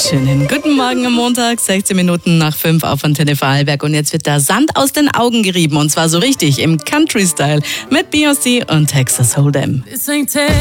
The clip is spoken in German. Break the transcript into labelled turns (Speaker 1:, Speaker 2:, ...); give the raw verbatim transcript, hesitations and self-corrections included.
Speaker 1: Schönen guten Morgen am Montag, sechzehn Minuten nach fünf auf Antenne Vorarlberg. Und jetzt wird der Sand aus den Augen gerieben. Und zwar so richtig im Country-Style mit Beyoncé und Texas Hold'em.